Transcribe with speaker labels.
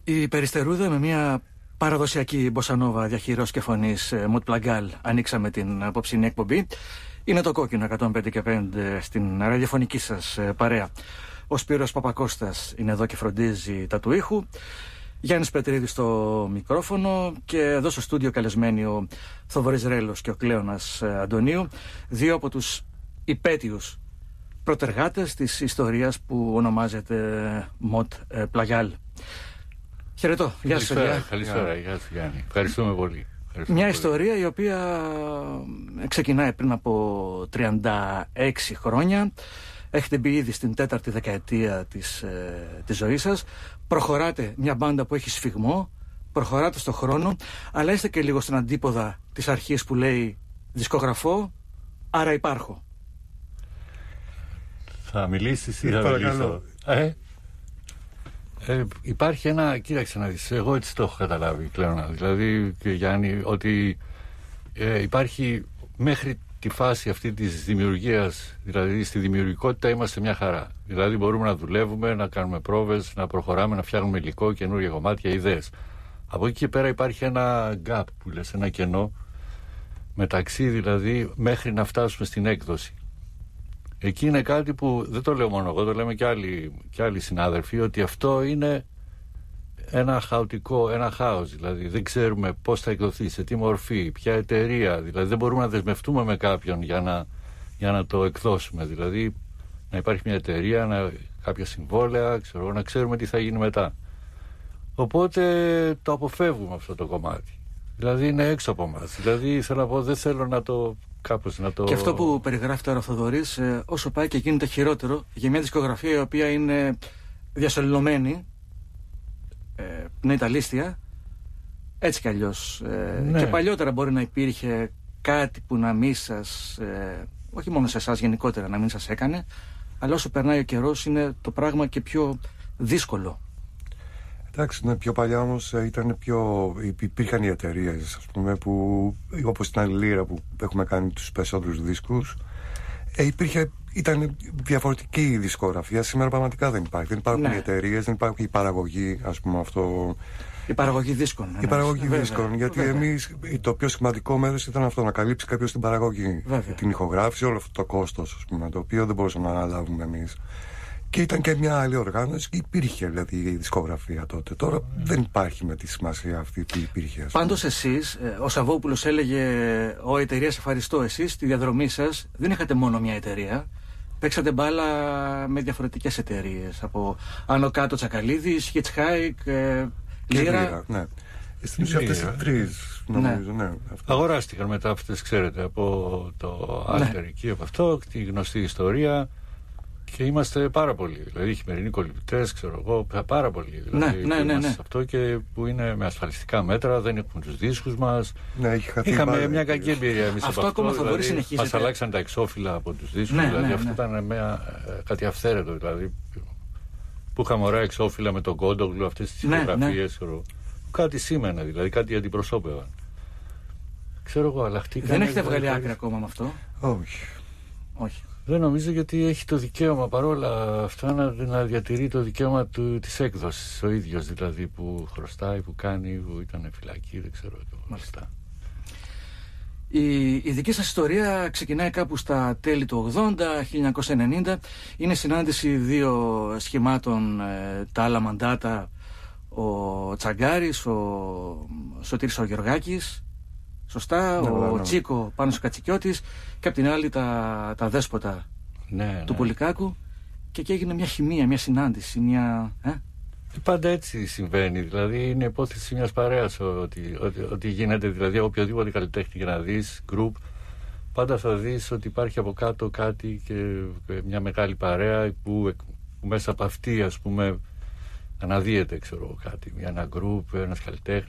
Speaker 1: Η Περιστερούδα με μια παραδοσιακή μποσανόβα διαχειρός και φωνής Μουτ Πλαγκάλ ανοίξαμε την απόψινή εκπομπή. Είναι το Κόκκινο 105 και 5 στην ραδιοφωνική σας παρέα. Ο Σπύρος Παπακώστας είναι εδώ και φροντίζει τα του ήχου. Γιάννης Πετρίδης στο μικρόφωνο και εδώ στο στούντιο καλεσμένοι ο Θοδωρής Ρέλος και ο Κλέωνας Αντωνίου, δύο από τους υπέτειους πρωτεργάτες της ιστορίας που ονομάζεται Μουτ Πλαγκάλ. Χαιρετώ. Γεια σου,
Speaker 2: Καλησπέρα. Γεια σου, Γιάννη. Ευχαριστούμε πολύ.
Speaker 1: Μια ιστορία η οποία ξεκινάει πριν από 36 χρόνια. Έχετε μπει ήδη στην 4η δεκαετία της ζωής σας. Προχωράτε μια μπάντα που έχει σφιγμό. Προχωράτε στον χρόνο. Αλλά είστε και λίγο στην αντίποδα της αρχής που λέει δισκογραφώ, άρα υπάρχω.
Speaker 2: Θα μιλήσεις ή θα μιλήσω? Υπάρχει ένα, κοίταξε να δεις, εγώ έτσι το έχω καταλάβει πλέον, δηλαδή και Γιάννη, ότι υπάρχει μέχρι τη φάση αυτή της δημιουργίας, δηλαδή στη δημιουργικότητα είμαστε μια χαρά. Δηλαδή μπορούμε να δουλεύουμε, να κάνουμε πρόβες, να προχωράμε, να φτιάχνουμε υλικό, καινούργια κομμάτια, ιδέες. Από εκεί και πέρα υπάρχει ένα gap που λες, ένα κενό μεταξύ δηλαδή μέχρι να φτάσουμε στην έκδοση. Εκεί είναι κάτι που δεν το λέω μόνο εγώ, το λέμε και άλλοι συνάδελφοι, ότι αυτό είναι ένα χαοτικό, ένα χάος. Δηλαδή δεν ξέρουμε πώς θα εκδοθεί, σε τι μορφή, ποια εταιρεία. Δηλαδή δεν μπορούμε να δεσμευτούμε με κάποιον για να το εκδώσουμε. Δηλαδή να υπάρχει μια εταιρεία, κάποια συμβόλαια, να ξέρουμε τι θα γίνει μετά. Οπότε το αποφεύγουμε αυτό το κομμάτι. Δηλαδή είναι έξω από μας. Δηλαδή θέλω να πω, δεν θέλω να το... Και
Speaker 1: αυτό που περιγράφει τώρα ο Θοδωρής, όσο πάει και γίνεται χειρότερο για μια δισκογραφία η οποία είναι διασωληνωμένη, είναι ιταλίστια, έτσι κι αλλιώς. Ναι. Και παλιότερα μπορεί να υπήρχε κάτι που να μην σας, όχι μόνο σε εσάς γενικότερα να μην σας έκανε, αλλά όσο περνάει ο καιρός είναι το πράγμα και πιο δύσκολο.
Speaker 3: Εντάξει, ναι, πιο παλιά όμως υπήρχαν οι εταιρείες, ας πούμε, που όπως στην άλλη Λύρα που έχουμε κάνει τους περισσότερους δίσκους, ήταν διαφορετική η δισκογραφία. Σήμερα πραγματικά δεν υπάρχει. Δεν υπάρχουν οι εταιρείες, δεν υπάρχει η παραγωγή, ας πούμε, αυτό.
Speaker 1: Η παραγωγή δίσκων.
Speaker 3: Η παραγωγή δίσκων. Γιατί εμείς το πιο σημαντικό μέρος ήταν αυτό, να καλύψει κάποιος την παραγωγή. Την ηχογράφηση, όλο αυτό το κόστος, ας πούμε, το οποίο δεν μπορούσαμε να αναλάβουμε εμείς. Και ήταν και μια άλλη οργάνωση και υπήρχε δηλαδή η δισκογραφία τότε. Τώρα δεν υπάρχει με τη σημασία αυτή που υπήρχε.
Speaker 1: Πάντως εσείς, ο Σαββόπουλος έλεγε, ο εταιρείας ευχαριστώ, εσείς στη διαδρομή σας δεν είχατε μόνο μια εταιρεία. Παίξατε μπάλα με διαφορετικές εταιρείες. Από άνω κάτω Τσακαλίδης, Hitchhike, Λύρα.
Speaker 3: Ναι. Στην ουσία αυτές οι τρεις, νομίζω, ναι.
Speaker 2: Αγοράστηκαν μετά αυτές, ξέρετε, από το Alter εκεί, από αυτό, τη γνωστή ιστορία. Και είμαστε πάρα πολλοί. Δηλαδή, οι χειμερινοί κολυμπητές, ξέρω εγώ, πάρα πολλοί. Δηλαδή,
Speaker 1: ναι.
Speaker 2: Αυτό και που είναι με ασφαλιστικά μέτρα, δεν έχουν τους δίσκους μας.
Speaker 3: Ναι,
Speaker 2: είχαμε μια κακή εμπειρία εμείς
Speaker 1: αυτό ακόμα θα μπορεί συνεχίζεται.
Speaker 2: Μας αλλάξαν τα εξώφυλλα από τους δίσκους. Δηλαδή, αυτό ήταν κάτι αυθαίρετο. Δηλαδή, που είχαμε ωραία εξώφυλλα με τον Κόντογλου, αυτές τις φωτογραφίες. Κάτι σήμαινε, δηλαδή, κάτι αντιπροσώπευαν. Ξέρω εγώ, αλλά
Speaker 1: δεν έχετε βγάλει άκρη ακόμα με αυτό?
Speaker 3: Όχι.
Speaker 2: Δεν νομίζω, γιατί έχει το δικαίωμα παρόλα αυτά να διατηρεί το δικαίωμα της έκδοσης ο ίδιος, δηλαδή που χρωστάει, που κάνει, που ήταν φυλακή, δεν ξέρω. Μάλιστα.
Speaker 1: Η δική σας ιστορία ξεκινάει κάπου στα τέλη του 80, 1990. Είναι συνάντηση δύο σχημάτων, τα άλλα μαντάτα, ο Τσαγκάρης, ο Σωτήρης ο Γεωργάκης. Σωστά, ο Τσίκο Πάνος ο Κατσικιώτης και απ' την άλλη τα δέσποτα του Πολυκάκου, και εκεί έγινε μια χημεία, μια συνάντηση,
Speaker 2: Πάντα έτσι συμβαίνει, δηλαδή είναι υπόθεση μιας παρέας ότι γίνεται, δηλαδή οποιοδήποτε καλλιτέχνη για να δεις, group, πάντα θα δεις ότι υπάρχει από κάτω κάτι και μια μεγάλη παρέα που μέσα από αυτή, ας πούμε, αναδύεται, ξέρω κάτι, ένα group, ένας καλλιτέχνης.